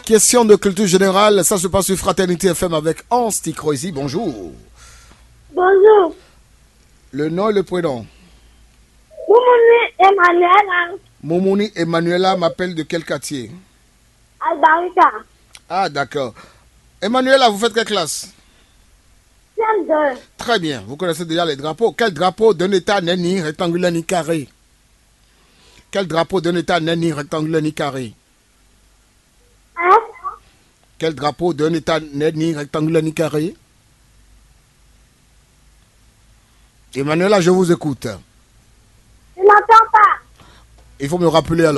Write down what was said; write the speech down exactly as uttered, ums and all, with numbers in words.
Question de culture générale, ça se passe sur Fraternité F M avec Hans Tikroisi. Bonjour. Bonjour. Le nom et le prénom. Moumouni Emmanuela. Moumouni Emmanuela m'appelle de quel quartier? Albarika. Ah, d'accord. Emmanuela, vous faites quelle classe? C deux. Très bien, vous connaissez déjà les drapeaux. Quel drapeau d'un État n'est ni rectangulaire ni carré? Quel drapeau d'un État n'est ni rectangulaire ni carré? Hein? Quel drapeau d'un État n'est ni rectangulaire ni carré? Emmanuela, je vous écoute. Je n'entends pas. Il faut me rappeler alors.